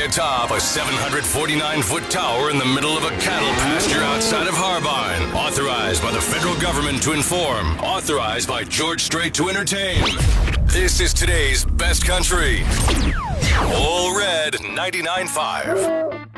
atop a 749-foot tower in the middle of a cattle pasture outside of Harbine. Authorized by the federal government to inform. Authorized by George Strait to entertain. This is today's best country. All Red 99.5.